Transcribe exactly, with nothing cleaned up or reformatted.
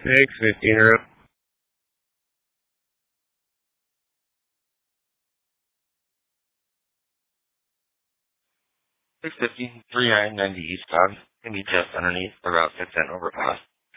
six fifteen route. six fifty, three nine ninety eastbound. Can be just underneath the Route six N overpass.